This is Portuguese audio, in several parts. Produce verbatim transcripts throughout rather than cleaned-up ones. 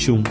vinte e um.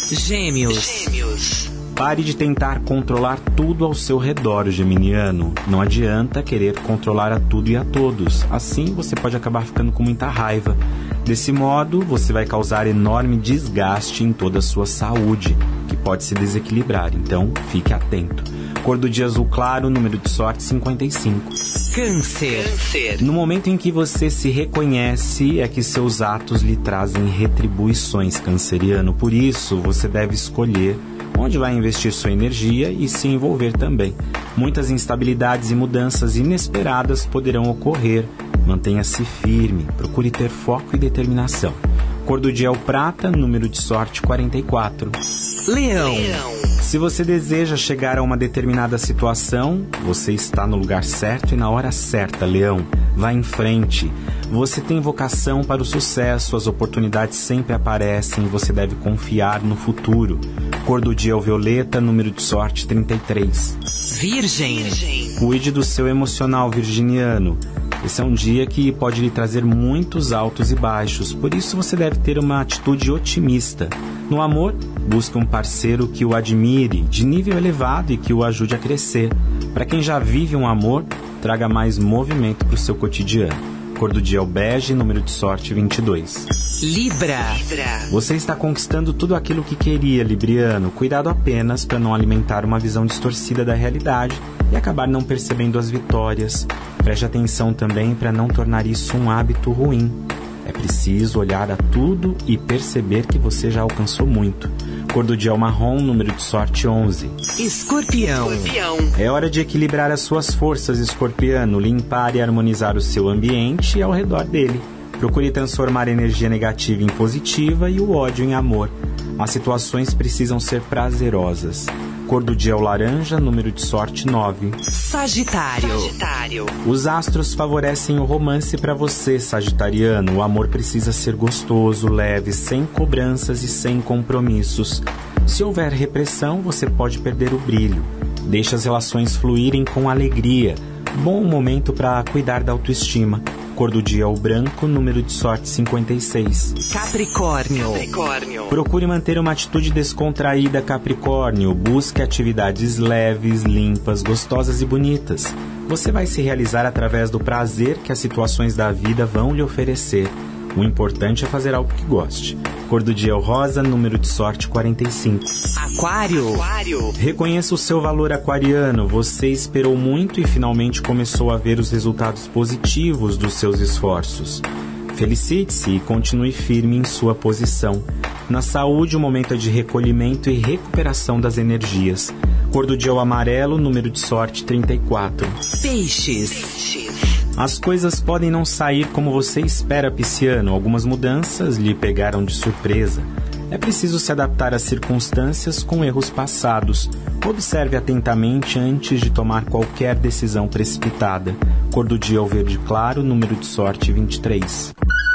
Gêmeos. Gêmeos. Pare de tentar controlar tudo ao seu redor, geminiano. Não adianta querer controlar a tudo e a todos. Assim, você pode acabar ficando com muita raiva. Desse modo, você vai causar enorme desgaste em toda a sua saúde, que pode se desequilibrar. Então, fique atento. Cor do dia azul claro, número de sorte cinquenta e cinco. Câncer. Câncer. No momento em que você se reconhece, é que seus atos lhe trazem retribuições, canceriano. Por isso, você deve escolher onde vai investir sua energia e se envolver também. Muitas instabilidades e mudanças inesperadas poderão ocorrer. Mantenha-se firme, procure ter foco e determinação. Cor do dia é o prata, número de sorte quarenta e quatro. Leão. Se você deseja chegar a uma determinada situação, você está no lugar certo e na hora certa, Leão. Vá em frente. Você tem vocação para o sucesso, as oportunidades sempre aparecem e você deve confiar no futuro. Cor do dia é o violeta, número de sorte trinta e três. Virgem. Cuide do seu emocional, virginiano. Esse é um dia que pode lhe trazer muitos altos e baixos, por isso você deve ter uma atitude otimista. No amor, busque um parceiro que o admire, de nível elevado e que o ajude a crescer. Para quem já vive um amor, traga mais movimento para o seu cotidiano. Cor do dia é o bege, número de sorte vinte e dois. Libra. Você está conquistando tudo aquilo que queria, libriano. Cuidado apenas para não alimentar uma visão distorcida da realidade e acabar não percebendo as vitórias. Preste atenção também para não tornar isso um hábito ruim. É preciso olhar a tudo e perceber que você já alcançou muito. Cor do dia é o marrom, número de sorte onze. Escorpião. É hora de equilibrar as suas forças, escorpiano, limpar e harmonizar o seu ambiente e ao redor dele. Procure transformar a energia negativa em positiva e o ódio em amor. As situações precisam ser prazerosas. Cor do dia é o laranja, número de sorte nove. Sagitário. Sagitário. Os astros favorecem o romance para você, sagitariano. O amor precisa ser gostoso, leve, sem cobranças e sem compromissos. Se houver repressão, você pode perder o brilho. Deixe as relações fluírem com alegria. Bom momento para cuidar da autoestima. Cor do dia é o branco, número de sorte cinquenta e seis. Capricórnio. Capricórnio. Procure manter uma atitude descontraída, Capricórnio. Busque atividades leves, limpas, gostosas e bonitas. Você vai se realizar através do prazer que as situações da vida vão lhe oferecer. O importante é fazer algo que goste. Cor do dia é o rosa, número de sorte quarenta e cinco. Aquário. Aquário. Reconheça o seu valor, aquariano. Você esperou muito e finalmente começou a ver os resultados positivos dos seus esforços. Felicite-se e continue firme em sua posição. Na saúde, o momento é de recolhimento e recuperação das energias. Cor do dia é o amarelo, número de sorte trinta e quatro. Peixes. Peixes. As coisas podem não sair como você espera, pisciano. Algumas mudanças lhe pegaram de surpresa. É preciso se adaptar às circunstâncias com erros passados. Observe atentamente antes de tomar qualquer decisão precipitada. Cor do dia é o verde claro, número de sorte vinte e três.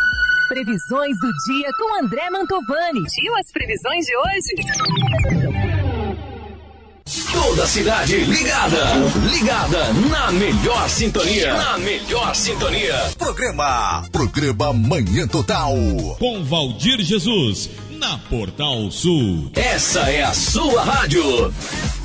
Previsões do dia com André Mantovani. E as previsões de hoje? Toda a cidade ligada, ligada na melhor sintonia, na melhor sintonia. Programa, programa Manhã Total. Com Valdir Jesus, na Portal Sul. Essa é a sua rádio.